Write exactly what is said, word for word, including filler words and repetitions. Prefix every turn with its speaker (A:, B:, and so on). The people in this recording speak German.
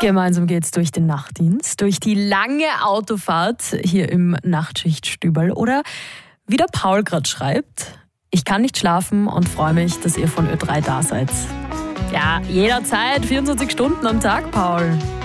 A: Gemeinsam geht's durch den Nachtdienst, durch die lange Autofahrt hier im Nachtschichtstüberl. Oder wie der Paul gerade schreibt, ich kann nicht schlafen und freue mich, dass ihr von Ö drei da seid. Ja, jederzeit, vierundzwanzig Stunden am Tag, Paul.